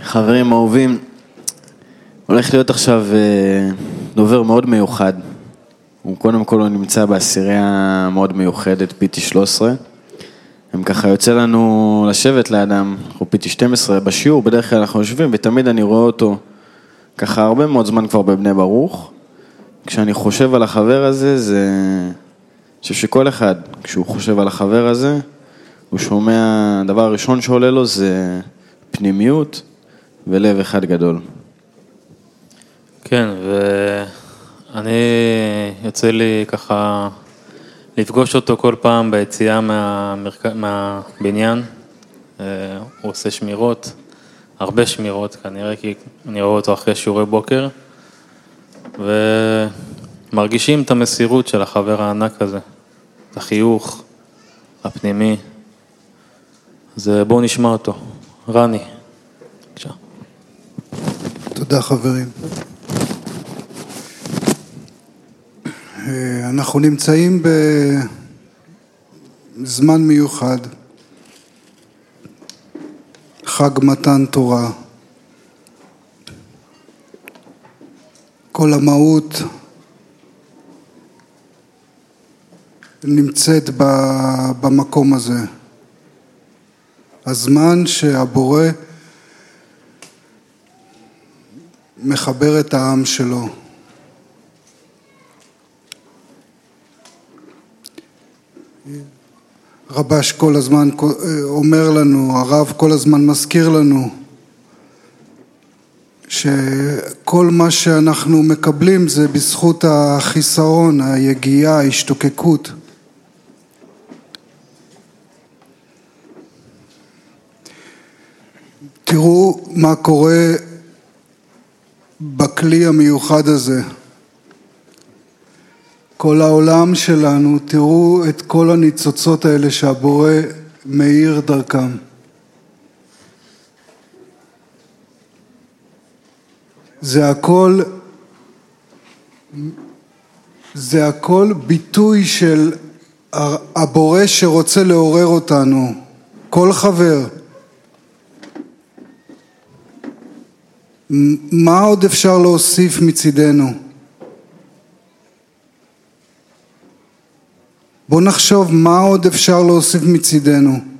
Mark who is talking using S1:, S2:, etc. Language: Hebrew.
S1: חברים אהובים, הולך להיות עכשיו דובר מאוד מיוחד. הוא קודם כל הוא נמצא בעשירייה מאוד מיוחדת, פיטי 13. הם ככה יוצא לנו לשבת לאדם, אנחנו פיטי 12 בשיעור, בדרך כלל אנחנו יושבים ותמיד אני רואה אותו ככה הרבה מאוד זמן כבר בבני ברוך. כשאני חושב על החבר הזה, אני חושב שכל אחד, כשהוא חושב על החבר הזה, הוא שומע, הדבר הראשון שעולה לו זה פנימיות ולב אחד גדול.
S2: כן, ואני יוצא לי ככה לפגוש אותו כל פעם ביציאה מהבניין. הוא עושה שמירות, הרבה שמירות כנראה, כי אני רואה אותו אחרי שיעורי בוקר, ומרגישים את המסירות של החבר הענק הזה, את החיוך הפנימי. אז בואו נשמע אותו. רני, בבקשה.
S3: תודה חברים. אנחנו נמצאים בזמן מיוחד, חג מתן תורה. כל המהות נמצאת במקום הזה. הזמן שהבורא מחבר את העם שלו. רבש כל הזמן אומר לנו, הרב כל הזמן מזכיר לנו, שכל מה שאנחנו מקבלים זה בזכות החיסרון, היגיעה, ההשתוקקות. תראו מה קורה בכלי המיוחד הזה. כל העולם שלנו, תראו את כל הניצוצות האלה שהבורא מאיר דרכם. זה הכל ביטוי של הבורא שרוצה לעורר אותנו. כל חבר. מה עוד אפשר להוסיף מצידנו? בוא נחשוב מה עוד אפשר להוסיף מצידנו.